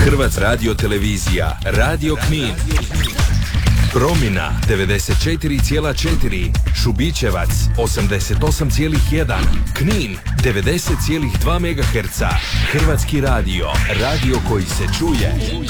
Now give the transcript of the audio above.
Hrvatska radiotelevizija, Radio Knin. Promina 94,4, Šubićevac 88,1, Knin 90,2 MHz. Hrvatski radio, radio koji se čuje.